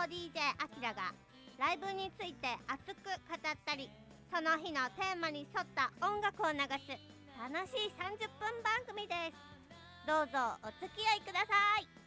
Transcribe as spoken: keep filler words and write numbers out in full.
ディージェー アキラがライブについて熱く語ったり、その日のテーマに沿った音楽を流す楽しいさんじゅっぷん番組です。どうぞお付き合いください。